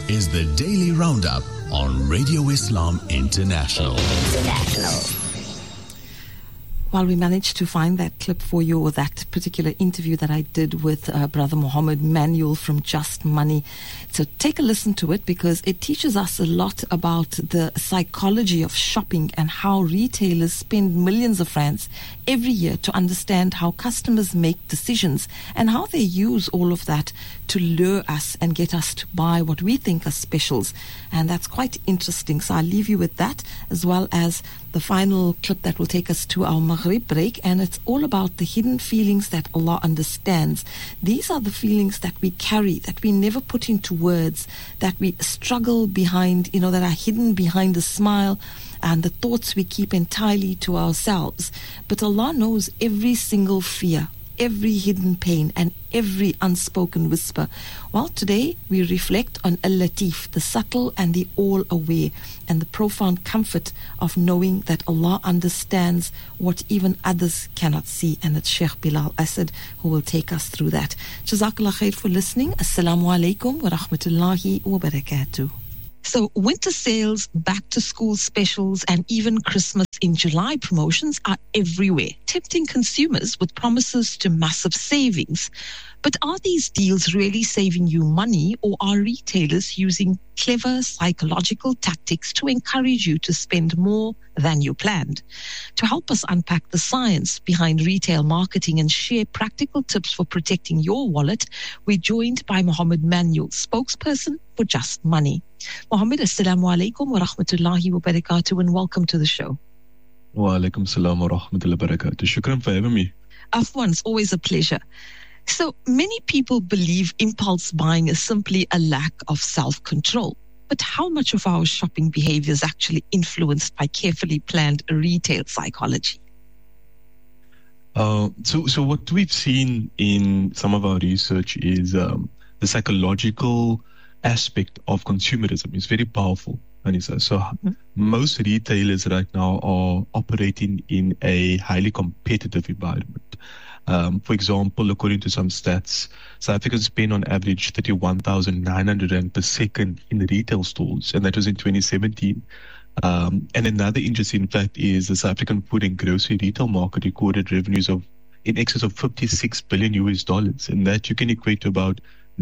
is the Daily Roundup on Radio Islam International. While we managed to find that clip for you, or that particular interview that I did with Brother Mohammed Manuel from Just Money. So take a listen to it, because it teaches us a lot about the psychology of shopping and how retailers spend millions of rands every year to understand how customers make decisions and how they use all of that to lure us and get us to buy what we think are specials. And that's quite interesting. So I'll leave you with that, as well as the final clip that will take us to our Maghrib break, and it's all about the hidden feelings that Allah understands. These are the feelings that we carry, that we never put into words, that we struggle behind, that are hidden behind a smile, and the thoughts we keep entirely to ourselves. But Allah knows every single fear, every hidden pain, and every unspoken whisper. Well, today we reflect on Al-Latif, the subtle and the all-aware, and the profound comfort of knowing that Allah understands what even others cannot see. And it's Sheikh Bilal Asad who will take us through that. Jazakallah khair for listening. Assalamu alaikum wa rahmatullahi wa barakatuh. So winter sales, back to school specials, and even Christmas in July promotions are everywhere, tempting consumers with promises to massive savings. But are these deals really saving you money, or are retailers using clever psychological tactics to encourage you to spend more than you planned? To help us unpack the science behind retail marketing and share practical tips for protecting your wallet, we're joined by Mohammed Manuel, spokesperson for Just Money. Mohammed, assalamu alaikum wa rahmatullahi wa barakatuh, and welcome to the show. Wa alaikum salam wa rahmatullahi wa barakatuh. Shukran for having me. Afwan, it's always a pleasure. So many people believe impulse buying is simply a lack of self-control. But how much of our shopping behavior is actually influenced by carefully planned retail psychology? So what we've seen in some of our research is the psychological aspect of consumerism is very powerful, Anissa. So most retailers right now are operating in a highly competitive environment. For example, according to some stats, South Africans spend on average 31,900 rand per second in retail stores, and that was in 2017. And another interesting fact is the South African food and grocery retail market recorded revenues of in excess of 56 billion US dollars, and that you can equate to about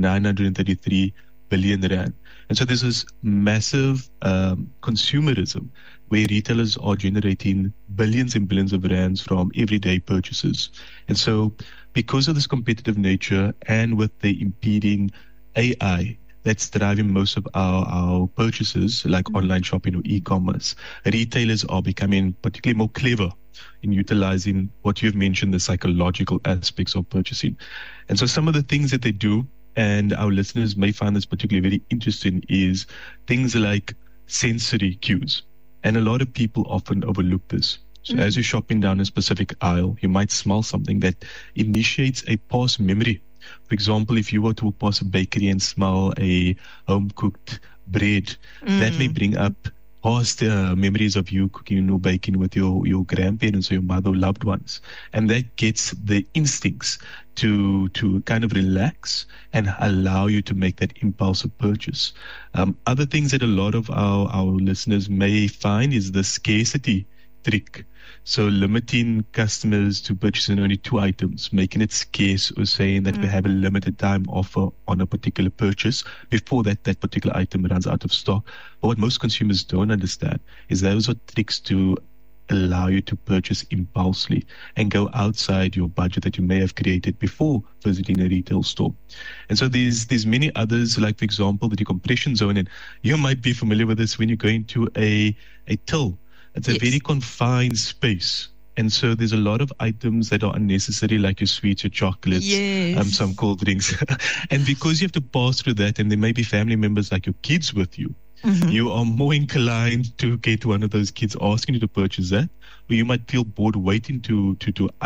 933 billion rand. And so this is massive consumerism, where retailers are generating billions and billions of rands from everyday purchases. And so because of this competitive nature, and with the impeding AI that's driving most of our purchases, like online shopping or e-commerce, retailers are becoming particularly more clever in utilizing what you've mentioned, the psychological aspects of purchasing. And so some of the things that they do, and our listeners may find this particularly very interesting, is things like sensory cues. And a lot of people often overlook this. So as you're shopping down a specific aisle, you might smell something that initiates a past memory. For example, if you were to pass a bakery and smell a home-cooked bread, that may bring up past memories of you cooking or baking with your grandparents or your mother or loved ones. And that gets the instincts to kind of relax and allow you to make that impulsive purchase. Other things that a lot of our listeners may find is the scarcity trick. So limiting customers to purchasing only 2 items, making it scarce, or saying that we have a limited time offer on a particular purchase before that particular item runs out of stock. But what most consumers don't understand is those are tricks to allow you to purchase impulsively and go outside your budget that you may have created before visiting a retail store. And so there's many others, like for example the decompression zone, and you might be familiar with this when you go into a till. It's a very confined space. And so there's a lot of items that are unnecessary, like your sweets, your chocolates, some cold drinks. And because you have to pass through that, and there may be family members like your kids with you, you are more inclined to get one of those kids asking you to purchase that, or you might feel bored waiting to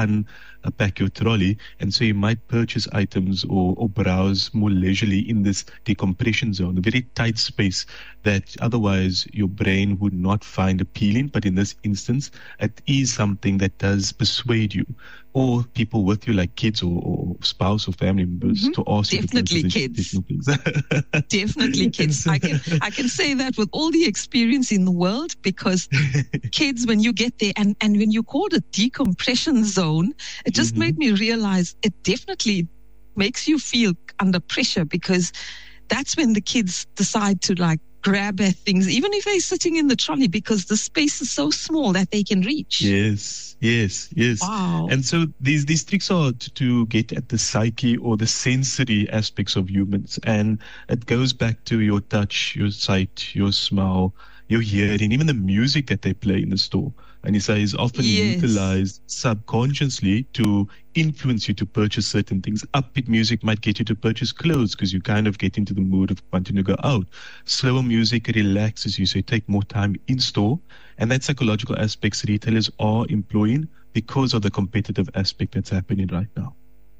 unpack your trolley, and so you might purchase items or browse more leisurely in this decompression zone, a very tight space that otherwise your brain would not find appealing. But in this instance, it is something that does persuade you or people with you, like kids or spouse or family members, to ask you to Definitely purchase kids. additional things. Definitely kids. I can say that with all the experience in the world, because kids, when you get there and when you called it decompression zone, it just made me realize it definitely makes you feel under pressure, because that's when the kids decide to like grab at things, even if they're sitting in the trolley, because the space is so small that they can reach. Yes. Wow. And so these tricks are to get at the psyche or the sensory aspects of humans. And it goes back to your touch, your sight, your smell, your hearing, even the music that they play in the store. And he says often utilized subconsciously to influence you to purchase certain things. Upbeat music might get you to purchase clothes because you kind of get into the mood of wanting to go out. Slower music relaxes you, so you take more time in store. And that psychological aspects retailers are employing because of the competitive aspect that's happening right now.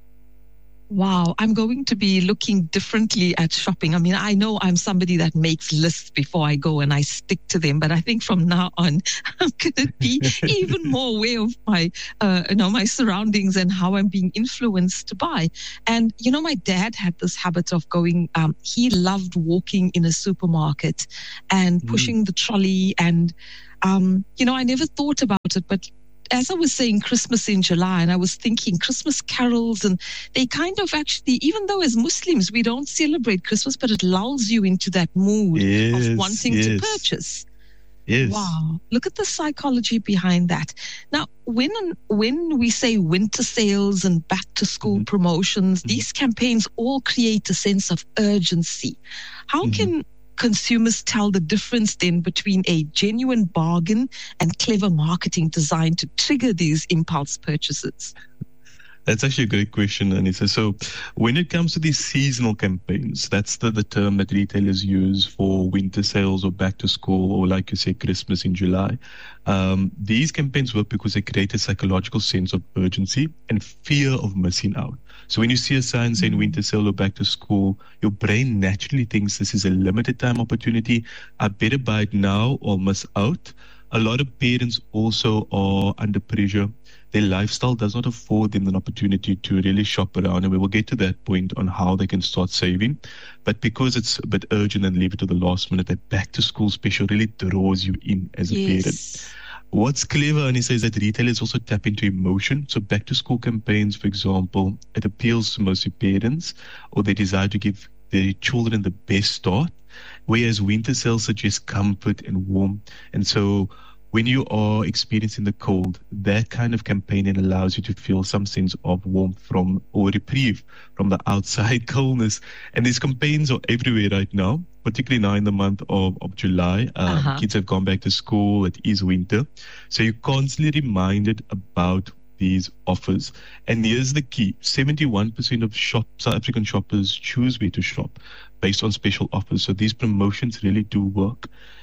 Wow, I'm going to be looking differently at shopping. I mean, I know I'm somebody that makes lists before I go and I stick to them, but I think from now on, I'm going to be even more aware of my, my surroundings and how I'm being influenced to buy. And, my dad had this habit of going, he loved walking in a supermarket and pushing the trolley. And, I never thought about it, but as I was saying, Christmas in July, and I was thinking Christmas carols, and they kind of actually, even though as Muslims we don't celebrate Christmas, but it lulls you into that mood of wanting to purchase. Yes. Wow. Look at the psychology behind that. Now, when we say winter sales and back to school promotions, these campaigns all create a sense of urgency. How can consumers tell the difference then between a genuine bargain and clever marketing designed to trigger these impulse purchases? That's actually a great question, Anissa. So when it comes to these seasonal campaigns, that's the term that retailers use for winter sales or back to school, or like you say, Christmas in July. These campaigns work because they create a psychological sense of urgency and fear of missing out. So when you see a sign saying winter sale or back to school, your brain naturally thinks this is a limited time opportunity. I better buy it now or miss out. A lot of parents also are under pressure. Their lifestyle does not afford them an opportunity to really shop around. And we will get to that point on how they can start saving. But because it's a bit urgent and leave it to the last minute, that back to school special really draws you in as a parent. What's clever, Anissa, is that retailers also tap into emotion. So back to school campaigns, for example, it appeals to mostly parents, or they desire to give their children the best start, whereas winter sales suggest comfort and warmth. And so when you are experiencing the cold, that kind of campaigning allows you to feel some sense of warmth from, or reprieve from the outside coldness. And these campaigns are everywhere right now, particularly now in the month of July. Kids have gone back to school. It is winter. So you're constantly reminded about these offers. And here's the key. 71% of South African shoppers choose where to shop based on special offers. So these promotions really do work.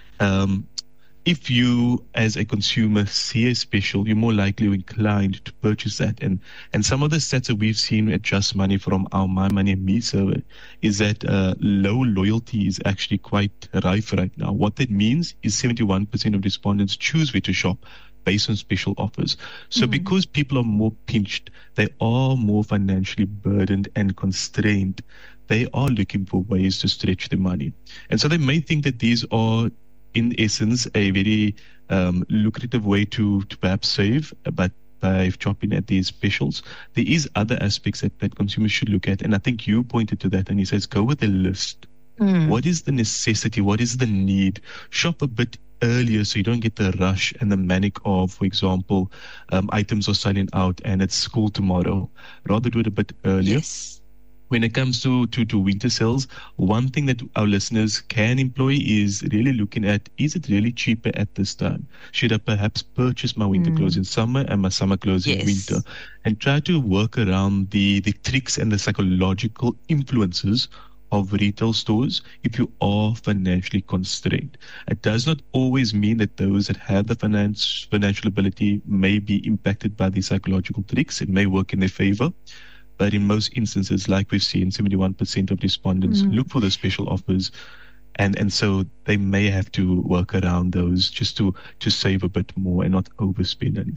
If you, as a consumer, see a special, you're more likely inclined to purchase that. And some of the stats that we've seen at Just Money from our My Money and Me survey is that low loyalty is actually quite rife right now. What that means is 71% of respondents choose where to shop based on special offers. So because people are more pinched, they are more financially burdened and constrained, they are looking for ways to stretch their money. And so they may think that these are, in essence, a very lucrative way to perhaps save, but by shopping at these specials, there is other aspects that consumers should look at. And I think you pointed to that, and he says, go with a list. What is the necessity? What is the need? Shop a bit earlier so you don't get the rush and the manic of, for example, items are selling out and it's school tomorrow. Rather do it a bit earlier. Yes. When it comes to winter sales, one thing that our listeners can employ is really looking at, is it really cheaper at this time? Should I perhaps purchase my winter clothes in summer and my summer clothes in winter? And try to work around the tricks and the psychological influences of retail stores if you are financially constrained. It does not always mean that those that have the financial ability may be impacted by these psychological tricks. It may work in their favor. But in most instances, like we've seen, 71% of respondents look for the special offers. And so they may have to work around those just to save a bit more and not overspend anything.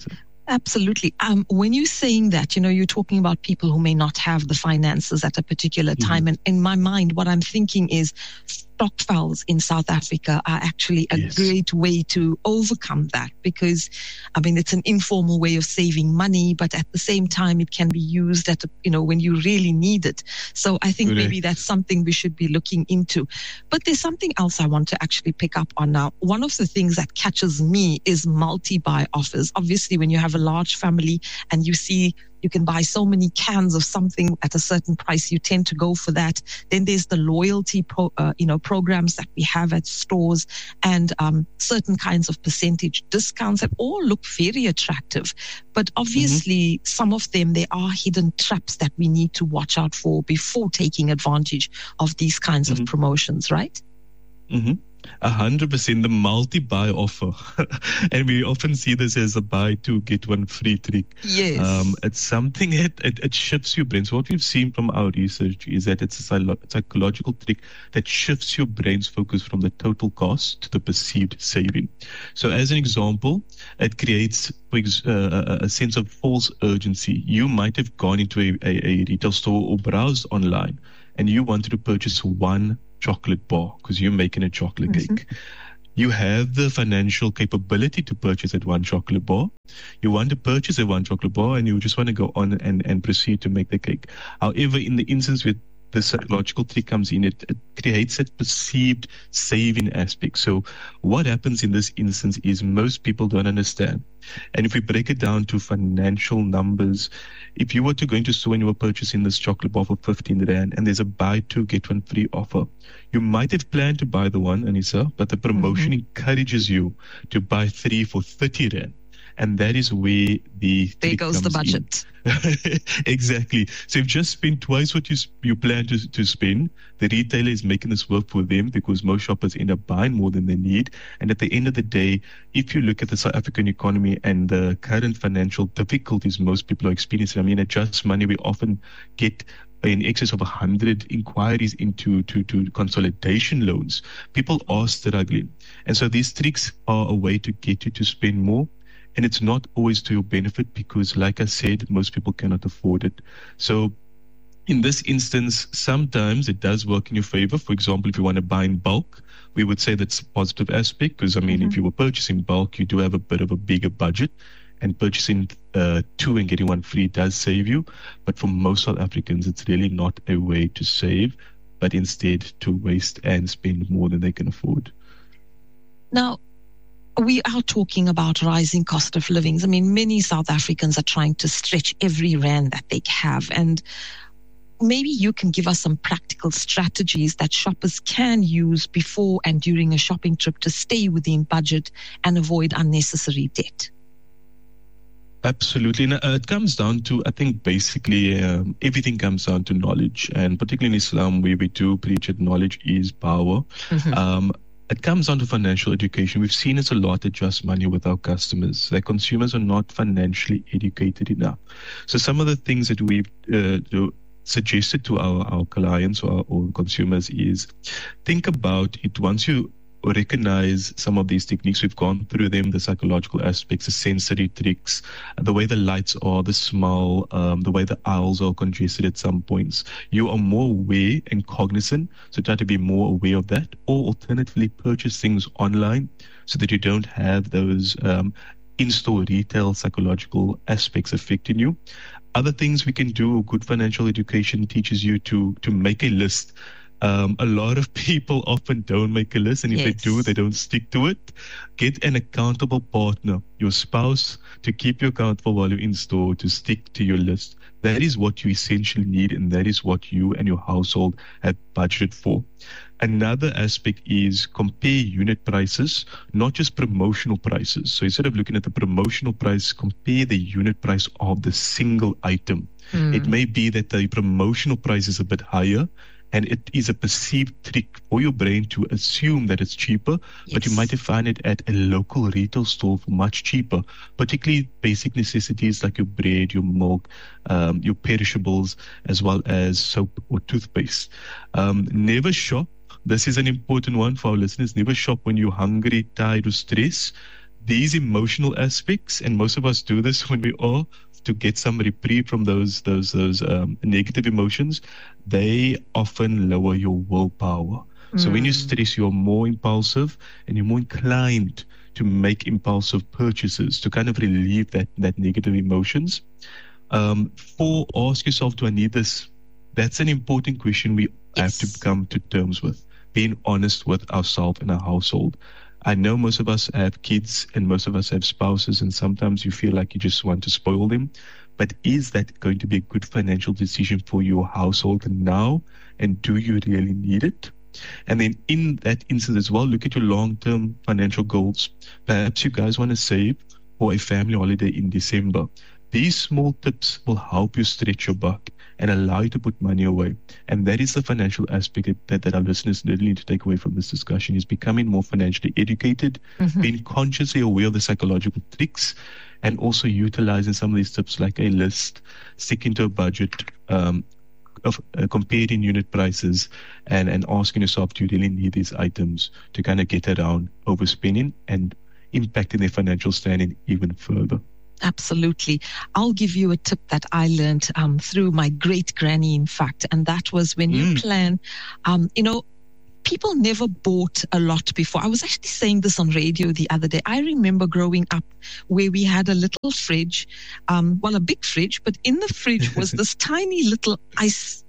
Absolutely. When you're saying that, you're talking about people who may not have the finances at a particular time. And in my mind, what I'm thinking is stokvels in South Africa are actually a great way to overcome that, because, it's an informal way of saving money, but at the same time, it can be used at, when you really need it. So I think maybe that's something we should be looking into. But there's something else I want to actually pick up on now. One of the things that catches me is multi-buy offers. Obviously, when you have a large family and you see you can buy so many cans of something at a certain price, you tend to go for that. Then there's the loyalty programs that we have at stores, and certain kinds of percentage discounts that all look very attractive. But obviously, some of them, there are hidden traps that we need to watch out for before taking advantage of these kinds of promotions, right? 100%, the multi-buy offer. And we often see this as a buy two, get one free trick. Yes. It's something it shifts your brain. So what we've seen from our research is that it's a psychological trick that shifts your brain's focus from the total cost to the perceived saving. So as an example, it creates a sense of false urgency. You might have gone into a retail store or browsed online, and you wanted to purchase one chocolate bar because you're making a chocolate cake. You have the financial capability to purchase that one chocolate bar. You want to purchase that one chocolate bar, and you just want to go on and proceed to make the cake. However, in the instance with the psychological trick comes in, it creates that perceived saving aspect. So what happens in this instance is most people don't understand. And if we break it down to financial numbers, if you were to go into store and you were purchasing this chocolate bar for 15 Rand and there's a buy two, get one free offer, you might have planned to buy the one, Anissa, but the promotion encourages you to buy three for 30 Rand. And that is where there goes the budget. Exactly. So you've just spent twice what you plan to spend. The retailer is making this work for them because most shoppers end up buying more than they need. And at the end of the day, if you look at the South African economy and the current financial difficulties most people are experiencing, at Just Money, we often get in excess of 100 inquiries into consolidation loans. People are struggling. And so these tricks are a way to get you to spend more. And it's not always to your benefit because, like I said, most people cannot afford it. So in this instance, sometimes it does work in your favor. For example, if you want to buy in bulk, we would say that's a positive aspect because, if you were purchasing bulk, you do have a bit of a bigger budget. And purchasing two and getting one free does save you. But for most South Africans, it's really not a way to save, but instead to waste and spend more than they can afford. Now, we are talking about rising cost of living. Many South Africans are trying to stretch every rand that they have. And maybe you can give us some practical strategies that shoppers can use before and during a shopping trip to stay within budget and avoid unnecessary debt. Absolutely. Now, it comes down to, I think, basically everything comes down to knowledge. And particularly in Islam, where we do preach that knowledge is power. It comes down to financial education. We've seen this a lot at Just Money with our customers. That consumers are not financially educated enough. So some of the things that we've suggested to our clients or consumers is think about it once you recognize some of these techniques. We've gone through them, the psychological aspects, the sensory tricks, the way the lights are, the smell, the way the aisles are congested at some points. You are more aware and cognizant, so try to be more aware of that, or alternatively purchase things online so that you don't have those in-store retail psychological aspects affecting you. Other things we can do, good financial education teaches you to make a list. A lot of people often don't make a list, and if they do, they don't stick to it. Get an accountable partner, your spouse, to keep you accountable while you're in store, to stick to your list. That is what you essentially need, and that is what you and your household have budgeted for. Another aspect is compare unit prices, not just promotional prices. So instead of looking at the promotional price, compare the unit price of the single item. It may be that the promotional price is a bit higher, and it is a perceived trick for your brain to assume that it's cheaper, but you might find it at a local retail store for much cheaper, particularly basic necessities like your bread, your milk, your perishables, as well as soap or toothpaste. Never shop. This is an important one for our listeners. Never shop when you're hungry, tired, or stressed. these emotional aspects, and most of us do this when we are to get some reprieve from those negative emotions, they often lower your willpower. So when you stress, you're more impulsive and you're more inclined to make impulsive purchases to kind of relieve that negative emotions. Ask yourself, do I need this? That's an important question we have to come to terms with. Being honest with ourselves and our household. I know most of us have kids and most of us have spouses, and sometimes you feel like you just want to spoil them. But is that going to be a good financial decision for your household now? And do you really need it? And then in that instance as well, look at your long-term financial goals. Perhaps you guys want to save for a family holiday in December. These small tips will help you stretch your buck and allow you to put money away. And that is the financial aspect that our listeners really need to take away from this discussion, is becoming more financially educated, being consciously aware of the psychological tricks, and also utilizing some of these tips like a list, sticking to a budget, of comparing unit prices, and asking yourself, do you really need these items, to kind of get around overspending and impacting their financial standing even further. Absolutely. I'll give you a tip that I learned through my great granny, in fact, and that was when you plan, people never bought a lot before. I was actually saying this on radio the other day. I remember growing up where we had a little fridge, a big fridge, but in the fridge was this tiny little ice,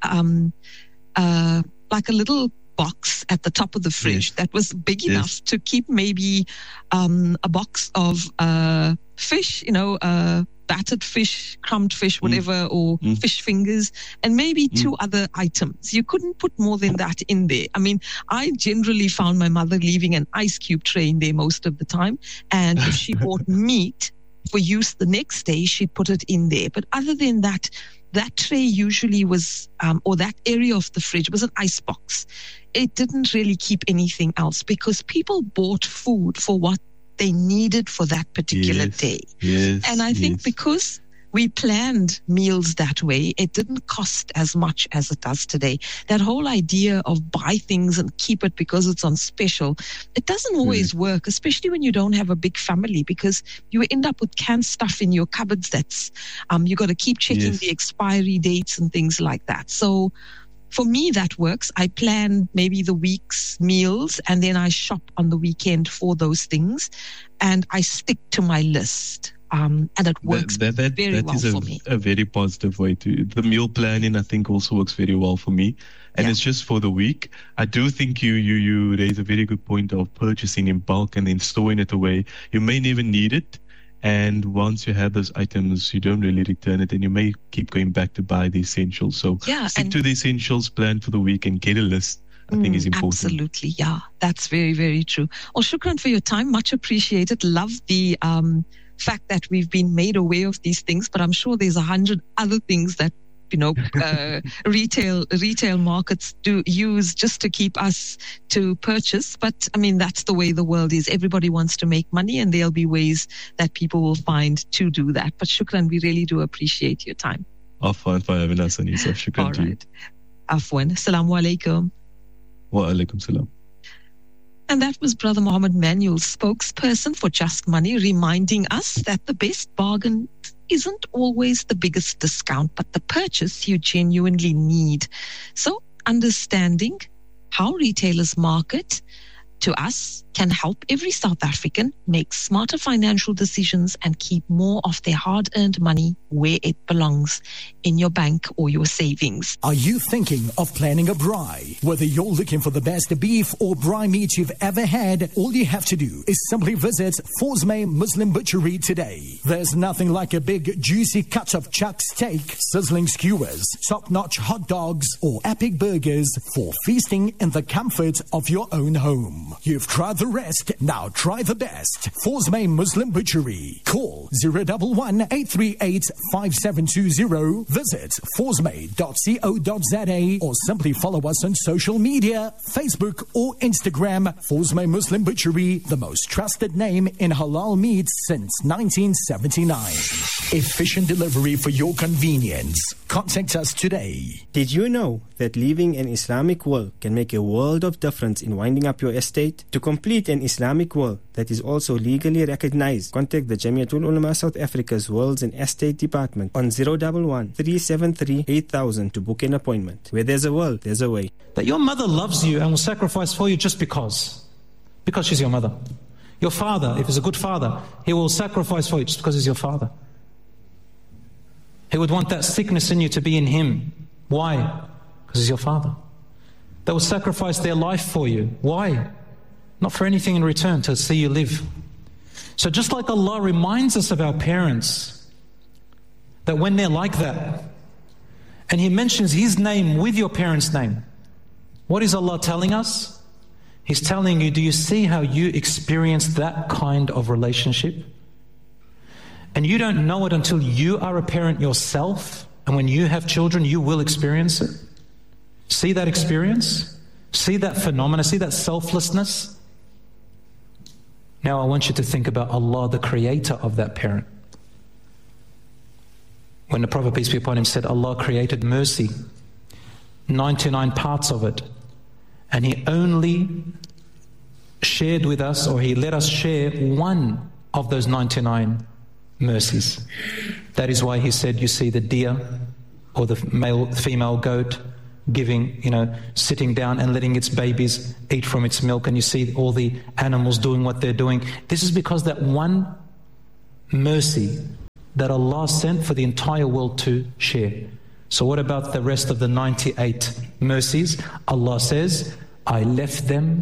like a little box at the top of the fridge that was big enough to keep maybe a box of fish, battered fish, crumbed fish, whatever, or fish fingers, and maybe two other items. You couldn't put more than that in there. I mean, I generally found my mother leaving an ice cube tray in there most of the time. And if she bought meat for use the next day, she'd put it in there. But other than that, that tray usually was, or that area of the fridge was an ice box. It didn't really keep anything else because people bought food for what they needed for that particular day. And I think because we planned meals that way, it didn't cost as much as it does today. That whole idea of buy things and keep it because it's on special, it doesn't always work, especially when you don't have a big family, because you end up with canned stuff in your cupboards that's, you got to keep checking the expiry dates and things like that. So for me, that works. I plan maybe the week's meals and then I shop on the weekend for those things and I stick to my list. And it works very well for me. A very positive way to, the meal planning, I think, also works very well for me. And it's just for the week. I do think you raise a very good point of purchasing in bulk and then storing it away. You may never need it. And once you have those items, you don't really return it and you may keep going back to buy the essentials. So stick to the essentials, plan for the week and get a list. I think is important. Absolutely. Yeah, that's very, very true. Well, shukran for your time. Much appreciated. Love the fact that we've been made aware of these things, but I'm sure there's 100 other things that retail markets do use just to keep us to purchase. But I mean, that's the way the world is. Everybody wants to make money and there'll be ways that people will find to do that. But shukran, we really do appreciate your time. Afwan for having us, Anisa. Shukran to you. Afwan. Assalamu alaikum. Wa alaikum salam. And that was Brother Mohammed Manuel, spokesperson for Just Money, reminding us that the best bargain isn't always the biggest discount, but the purchase you genuinely need. So understanding how retailers market to us can help every South African make smarter financial decisions and keep more of their hard-earned money where it belongs, in your bank or your savings. Are you thinking of planning a braai? Whether you're looking for the best beef or braai meat you've ever had, all you have to do is simply visit Forsmay Muslim Butchery today. There's nothing like a big juicy cut of chuck steak, sizzling skewers, top-notch hot dogs or epic burgers for feasting in the comfort of your own home. You've tried the rest, now try the best. Forsmay Muslim Butchery. Call 011-838-5720. Visit forsmay.co.za or simply follow us on social media, Facebook or Instagram. Forsmay Muslim Butchery, the most trusted name in halal meat since 1979. Efficient delivery for your convenience. Contact us today. Did you know that living an Islamic will can make a world of difference in winding up your estate? To complete complete an Islamic will that is also legally recognized, contact the Jamiatul Ulama South Africa's Wills and Estate Department on 011 373 8000 to book an appointment. Where there's a will, there's a way. That your mother loves you and will sacrifice for you just because she's your mother. Your father, if he's a good father, he will sacrifice for you just because he's your father. He would want that sickness in you to be in him. Why? Because he's your father. They will sacrifice their life for you. Why? Not for anything in return, to see you live. So just like Allah reminds us of our parents, that when they're like that, and He mentions His name with your parents' name, what is Allah telling us? He's telling you, do you see how you experience that kind of relationship? And you don't know it until you are a parent yourself, and when you have children, you will experience it. See that experience? See that phenomena? See that selflessness? Now I want you to think about Allah, the creator of that parent. When the Prophet, peace be upon him, said Allah created mercy, 99 parts of it, and He only shared with us, or He let us share one of those 99 mercies. That is why He said, you see the deer or the female goat giving, sitting down and letting its babies eat from its milk, and you see all the animals doing what they're doing. This is because that one mercy that Allah sent for the entire world to share. So what about the rest of the 98 mercies? Allah says, I left them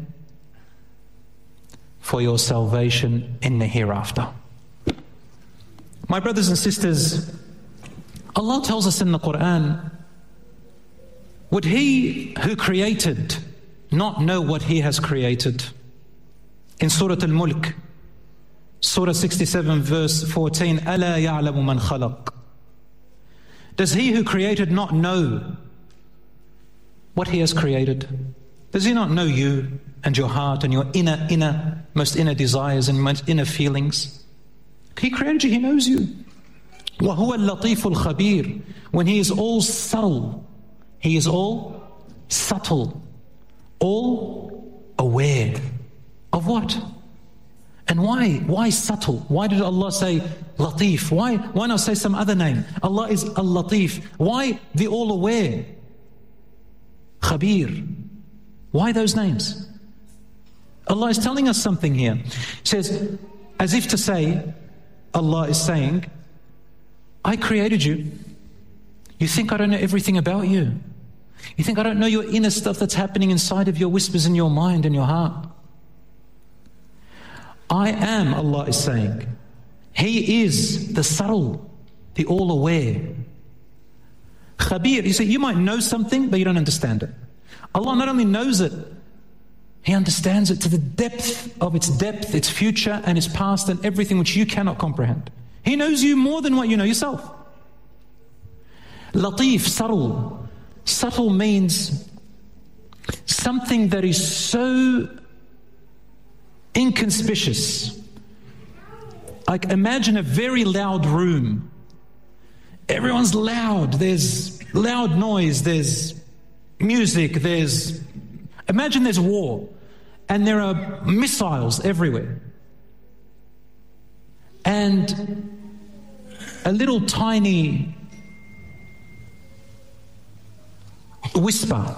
for your salvation in the hereafter. My brothers and sisters, Allah tells us in the Quran, would He who created not know what He has created? In Surah Al-Mulk, Surah 67 verse 14, أَلَا يَعْلَمُ مَنْ خَلَقَ. Does He who created not know what He has created? Does He not know you and your heart and your most inner desires and most inner feelings? He created you, He knows you. وَهُوَ اللَّطِيفُ الْخَبِيرُ. When He is all subtle, He is all subtle, all aware of what? And why? Why subtle? Why did Allah say Latif? Why not say some other name? Allah is Al-Latif. Why the all-aware? Khabir. Why those names? Allah is telling us something here. He says, as if to say, Allah is saying, I created you. You think I don't know everything about you? You think I don't know your inner stuff that's happening inside of your whispers in your mind and your heart? I am, Allah is saying. He is the subtle, the all-aware. Khabir, you see, you might know something, but you don't understand it. Allah not only knows it, He understands it to the depth, its future and its past and everything which you cannot comprehend. He knows you more than what you know yourself. Latif, subtle. Subtle means something that is so inconspicuous. Like imagine a very loud room. Everyone's loud. There's loud noise. There's music. Imagine there's war. And there are missiles everywhere. And a little tiny whisper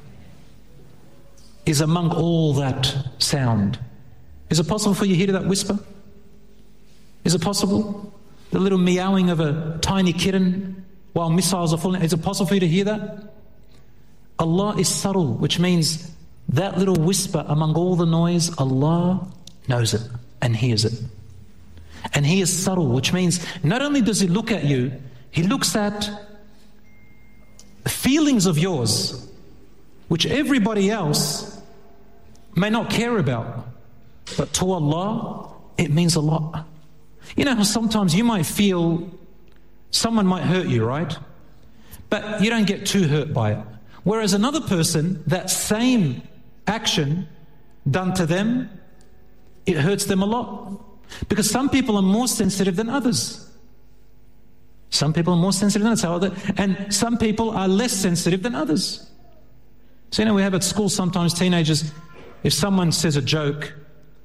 is among all that sound. Is it possible for you to hear that whisper? Is it possible? The little meowing of a tiny kitten while missiles are falling. Is it possible for you to hear that? Allah is subtle, which means that little whisper among all the noise, Allah knows it and hears it. And He is subtle, which means not only does He look at you, He looks at feelings of yours, which everybody else may not care about. But to Allah, it means a lot. You know how sometimes you might feel someone might hurt you, right? But you don't get too hurt by it. Whereas another person, that same action done to them, it hurts them a lot. Because some people are more sensitive than others. Some people are more sensitive than others. And some people are less sensitive than others. So we have at school sometimes teenagers, if someone says a joke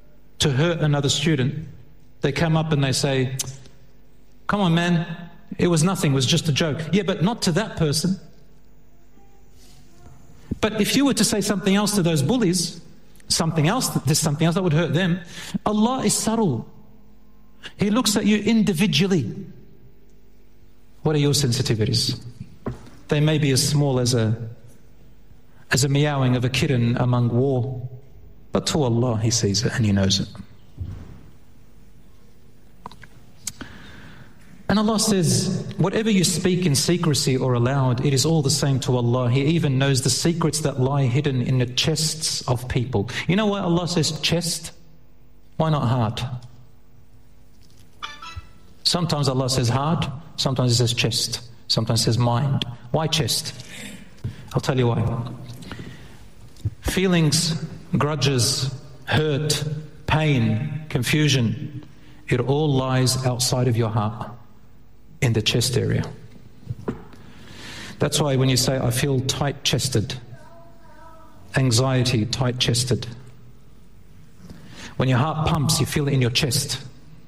to hurt another student, they come up and they say, come on man, it was nothing, it was just a joke. Yeah, but not to that person. But if you were to say something else to those bullies, there's something else that would hurt them. Allah is subtle. He looks at you individually. What are your sensitivities? They may be as small as a meowing of a kitten among war, but to Allah He sees it and He knows it. And Allah says, whatever you speak in secrecy or aloud, it is all the same to Allah. He even knows the secrets that lie hidden in the chests of people. You know why Allah says chest? Why not heart? Sometimes Allah says heart, sometimes He says chest, sometimes He says mind. Why chest? I'll tell you why. Feelings, grudges, hurt, pain, confusion, it all lies outside of your heart, in the chest area. That's why when you say, I feel tight-chested, anxiety, tight-chested. When your heart pumps, you feel it in your chest.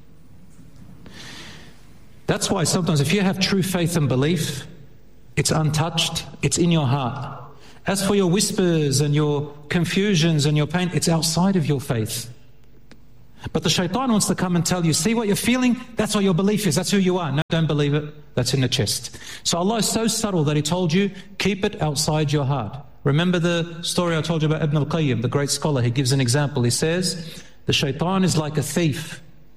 That's why sometimes if you have true faith and belief, it's untouched, it's in your heart. As for your whispers and your confusions and your pain, it's outside of your faith. But the shaitan wants to come and tell you, see what you're feeling? That's what your belief is, that's who you are. No, don't believe it, that's in the chest. So Allah is so subtle that He told you, keep it outside your heart. Remember the story I told you about Ibn al-Qayyim, the great scholar. He gives an example. He says, the shaitan is like a thief.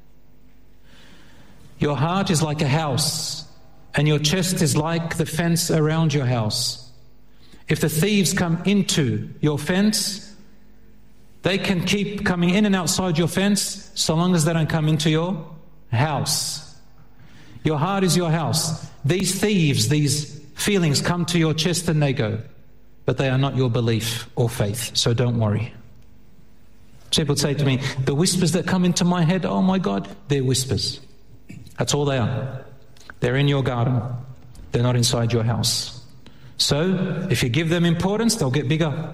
Your heart is like a house, and your chest is like the fence around your house. If the thieves come into your fence, they can keep coming in and outside your fence so long as they don't come into your house. Your heart is your house. These thieves, these feelings come to your chest and they go, but they are not your belief or faith, so don't worry. People say to me, the whispers that come into my head, oh my God, they're whispers. That's all they are. They're in your garden. They're not inside your house. So, if you give them importance, they'll get bigger.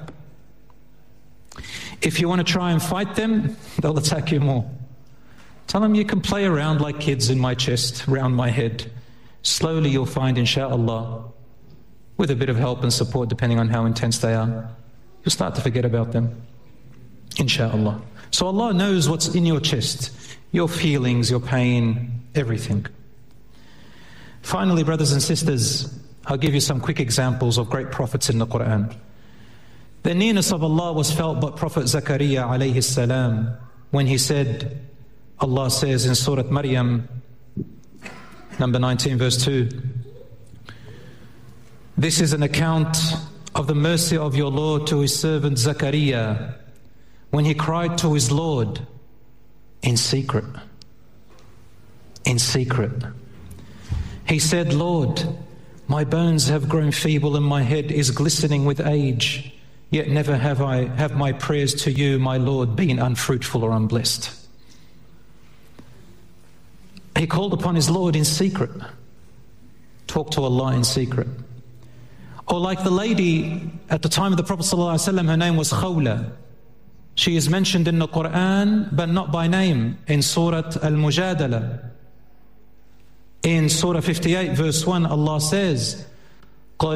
If you want to try and fight them, they'll attack you more. Tell them you can play around like kids in my chest, around my head. Slowly you'll find, inshaAllah, with a bit of help and support, depending on how intense they are, you'll start to forget about them. InshaAllah. So Allah knows what's in your chest, your feelings, your pain, everything. Finally, brothers and sisters, I'll give you some quick examples of great prophets in the Quran. The nearness of Allah was felt by Prophet Zakaria alayhi salam when he said, Allah says in Surah Maryam, number 19, verse 2, this is an account of the mercy of your Lord to His servant Zakaria when he cried to his Lord in secret. In secret. He said, Lord, my bones have grown feeble and my head is glistening with age. Yet never have my prayers to you, my Lord, been unfruitful or unblessed. He called upon his Lord in secret. Talked to Allah in secret. Or like the lady at the time of the Prophet ﷺ, her name was Khawla. She is mentioned in the Quran, but not by name, in Surah Al-Mujadala. In Surah 58, verse 1, Allah says,